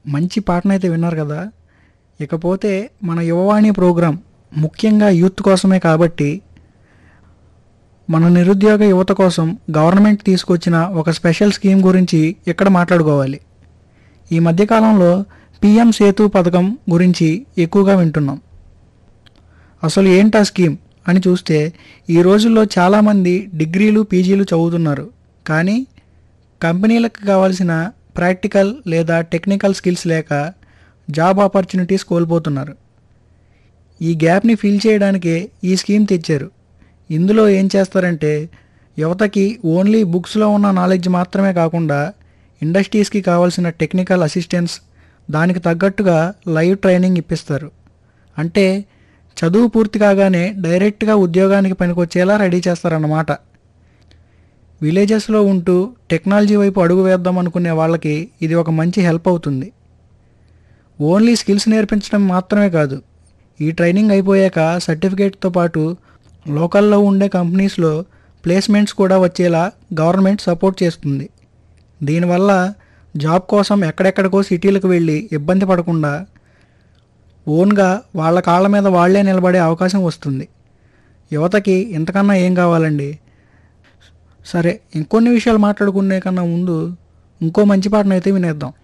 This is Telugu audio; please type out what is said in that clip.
మంచి పాటనైతే విన్నారు కదా. ఇకపోతే మన యువవాణి ప్రోగ్రాం ముఖ్యంగా యూత్ కోసమే కాబట్టి మన నిరుద్యోగ యువత కోసం గవర్నమెంట్ తీసుకొచ్చిన ఒక స్పెషల్ స్కీమ్ గురించి ఇక్కడ మాట్లాడుకోవాలి. ఈ మధ్యకాలంలో పిఎం సేతు పథకం గురించి ఎక్కువగా వింటున్నాం. అసలు ఏంటా స్కీమ్ అని చూస్తే ఈ రోజుల్లో చాలామంది డిగ్రీలు పీజీలు చదువుతున్నారు, కానీ కంపెనీలకు కావాల్సిన ప్రాక్టికల్ లేదా టెక్నికల్ స్కిల్స్ లేక జాబ్ ఆపర్చునిటీస్ కోల్పోతున్నారు. ఈ గ్యాప్ని ఫిల్ చేయడానికే ఈ స్కీమ్ తెచ్చారు. ఇందులో ఏం చేస్తారంటే యువతకి ఓన్లీ బుక్స్లో ఉన్న నాలెడ్జ్ మాత్రమే కాకుండా ఇండస్ట్రీస్కి కావాల్సిన టెక్నికల్ అసిస్టెన్స్, దానికి తగ్గట్టుగా లైవ్ ట్రైనింగ్ ఇప్పిస్తారు. అంటే చదువు పూర్తి కాగానే డైరెక్ట్గా ఉద్యోగానికి పనికొచ్చేలా రెడీ చేస్తారన్నమాట. విలేజెస్లో ఉంటూ టెక్నాలజీ వైపు అడుగు వేద్దాం అనుకునే వాళ్ళకి ఇది ఒక మంచి హెల్ప్ అవుతుంది. ఓన్లీ స్కిల్స్ నేర్పించడం మాత్రమే కాదు, ఈ ట్రైనింగ్ అయిపోయాక సర్టిఫికేట్తో పాటు లోకల్లో ఉండే కంపెనీస్లో ప్లేస్మెంట్స్ కూడా వచ్చేలా గవర్నమెంట్ సపోర్ట్ చేస్తుంది. దీనివల్ల జాబ్ కోసం ఎక్కడెక్కడికో సిటీలకు వెళ్ళి ఇబ్బంది పడకుండా ఓన్గా వాళ్ళ కాళ్ళ మీద వాళ్లే నిలబడే అవకాశం వస్తుంది. యువతకి ఇంతకన్నా ఏం కావాలండి. సరే, ఇంకొన్ని విషయాలు మాట్లాడుకునే కన్నా ముందు ఇంకో మంచి పాటనైతే వినేద్దాం.